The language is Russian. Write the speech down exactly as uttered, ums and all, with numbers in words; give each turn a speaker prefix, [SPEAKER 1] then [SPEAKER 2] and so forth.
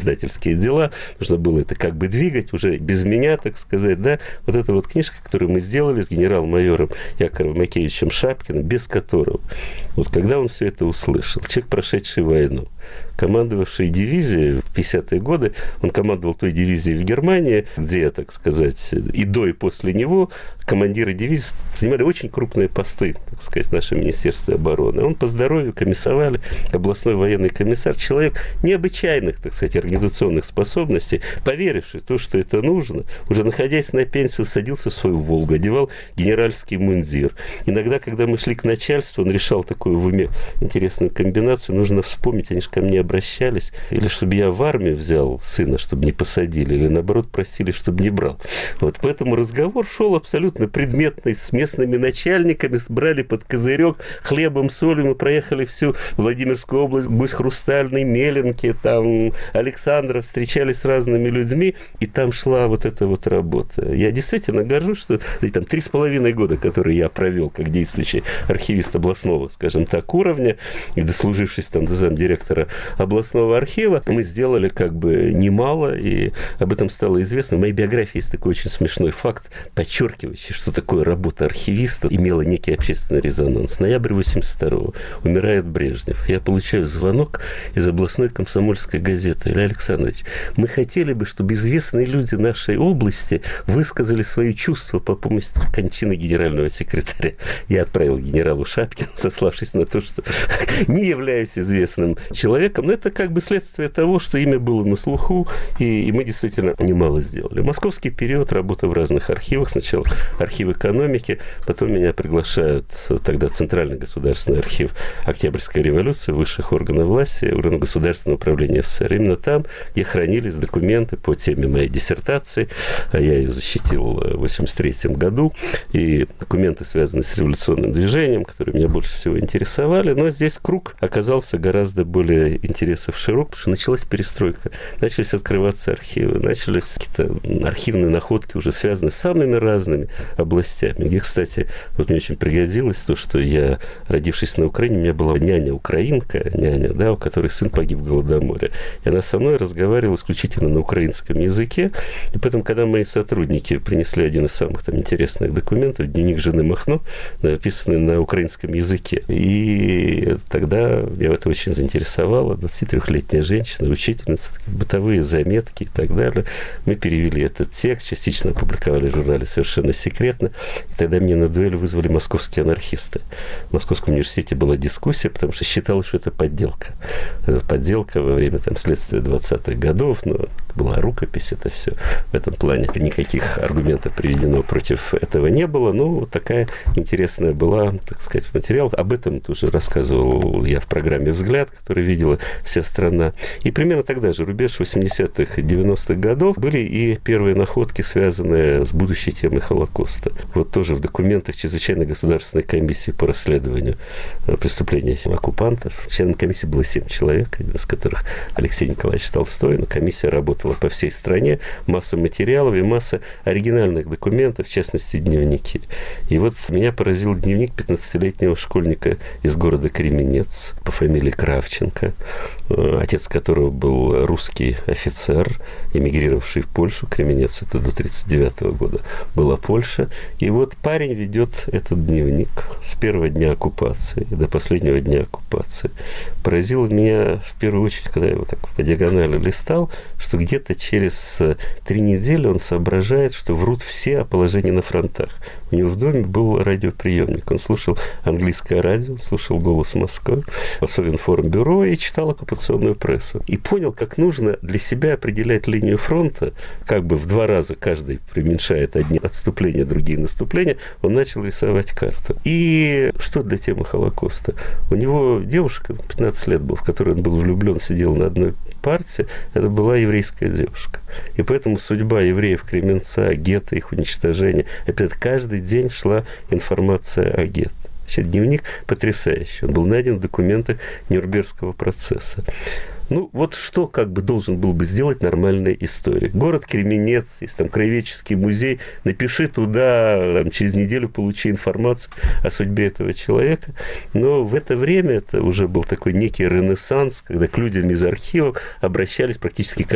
[SPEAKER 1] издательские дела, нужно было это как бы двигать уже без меня, так сказать, да. Вот эта вот книжка, которую мы сделали с генерал-майором Яковом Макеевичем Шапкиным, без которого, вот когда он все это услышал, человек, прошедший войну, командовавший дивизией в пятидесятые годы, он командовал той дивизией в Германии, где, так сказать, и до, и после него командиры дивизии занимали очень крупные посты, так сказать, в нашем Министерстве обороны. Он по здоровью комиссовали, областной военный комиссар, человек необычайных, так сказать, организационных способностей, поверивший в то, что это нужно, уже находясь на пенсии, садился в свою «Волгу», одевал генеральский мундир. Иногда, когда мы шли к начальству, он решал такую в уме интересную комбинацию, нужно вспомнить, они же ко мне обращались, или чтобы я в армию взял сына, чтобы не посадили, или наоборот просили, чтобы не брал. Вот поэтому разговор шел абсолютно предметный, с местными начальниками, брали под козырек хлебом, солью, мы проехали всю Владимирскую область, Гусь Хрустальный, Меленки, там, Александров, встречались с разными людьми, и там шла вот эта вот работа. Я действительно горжусь, что там три с половиной года, которые я провел как действующий архивист областного, скажем так, уровня, и дослужившись там до замдиректора областного архива, мы сделали как бы немало, и об этом стало известно. В моей биографии есть такой очень смешной факт, подчеркивающий, что такое работа архивиста имела некий общественный резонанс. Ноябрь восемьдесят второго. Умирает Брежнев. Я получаю звонок из областной комсомольской газеты. Илья Александрович, мы хотели бы, чтобы известные люди нашей области высказали свои чувства по поводу кончины генерального секретаря. Я отправил генералу Шапкину, сославшись на то, что не являюсь известным человеком. Но это как бы следствие того, что имя было на слуху, и, и мы действительно немало сделали. Московский период, работа в разных архивах. Сначала архив экономики, потом меня приглашают тогда Центральный государственный архив Октябрьской революции, высших органов власти, органов государственного управления СССР. Именно там, где хранились документы по теме моей диссертации. Я ее защитил в восемьдесят третьем году. И документы, связанные с революционным движением, которые меня больше всего интересовали. Но здесь круг оказался гораздо более интересов широк, потому что началась перестройка. Начались открываться архивы, начались какие-то архивные находки, уже связанные с самыми разными областями. Где, кстати, вот мне очень пригодилось то, что я, родившись на Украине, у меня была няня-украинка, няня, да, у которой сын погиб в Голодоморе. И она со мной разговаривала исключительно на украинском языке. И поэтому, когда мои сотрудники принесли один из самых там интересных документов, дневник жены Махно, написанный на украинском языке. И тогда меня это очень заинтересовало. двадцатитрёхлетняя женщина, учительница, бытовые заметки и так далее. Мы перевели этот текст, частично опубликовали в журнале «Совершенно секретно». И тогда меня на дуэль вызвали московские анархисты. В Московском университете была дискуссия, потому что считалось, что это подделка. Подделка во время там, следствия двадцатых годов, но была рукопись, это все. В этом плане никаких аргументов приведено против этого не было. Но вот такая интересная была, так сказать, материал. Об этом тоже рассказывал я в программе «Взгляд», который видела вся страна. И примерно тогда же, рубеж восьмидесятых и девяностых годов, были и первые находки, связанные с будущей темой Холокоста. Вот тоже в документах Чрезвычайной государственной комиссии по расследованию преступлений оккупантов. Членом комиссии было семь человек, один из которых Алексей Николаевич Толстой. Но комиссия работала по всей стране. Масса материалов и масса оригинальных документов, в частности, дневники. И вот меня поразил дневник пятнадцатилетнего школьника из города Кременец по фамилии Кравченко, отец которого был русский офицер, эмигрировавший в Польшу. Кременец — это до тридцать девятого года была Польша. И вот парень ведет этот дневник с первого дня оккупации до последнего дня оккупации. Поразило меня в первую очередь, когда я его так по диагонали листал, что где-то через три недели он соображает, что врут все о положении на фронтах. У него в доме был радиоприемник. Он слушал английское радио, он слушал «Голос Москвы», Совинформбюро и читал оккупационную прессу. И понял, как нужно для себя определять линию фронта, как бы в два раза каждый преуменьшает одни отступления, другие наступления, он начал рисовать карту. И что для темы Холокоста? У него девушка, пятнадцать лет был, в которую он был влюблен, сидел на одной партии, это была еврейская девушка. И поэтому судьба евреев Кременца, гетто, их уничтожение, опять каждый день шла информация о гетто. Значит, дневник потрясающий. Он был найден в документах Нюрнбергского процесса. Ну, вот что как бы должен был бы сделать нормальный историк? Город Кременец, есть там краеведческий музей, напиши туда, там, через неделю получи информацию о судьбе этого человека. Но в это время это уже был такой некий ренессанс, когда к людям из архивов обращались практически